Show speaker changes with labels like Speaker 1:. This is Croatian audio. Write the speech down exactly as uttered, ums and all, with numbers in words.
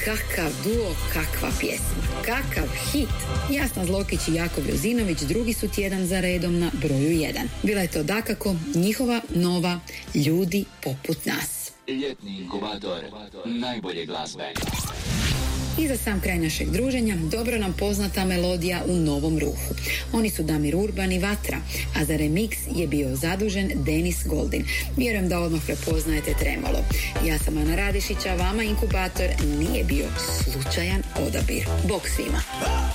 Speaker 1: kakav duo, kakva pjesma, kakav hit. Jasna Zlokić i Jakov Jozinović drugi su tjedan za redom na broju jedan. Bila je to dakako njihova nova Ljudi poput nas.
Speaker 2: Ljetni inkubator najbolje glazbe.
Speaker 1: I za sam kraj našeg druženja dobro nam poznata melodija u novom ruhu. Oni su Damir Urban i Vatra, a za remix je bio zadužen Denis Goldin. Vjerujem da odmah prepoznajete Tremolo. Ja sam Ana Radišića, vama inkubator nije bio slučajan odabir. Bog svima!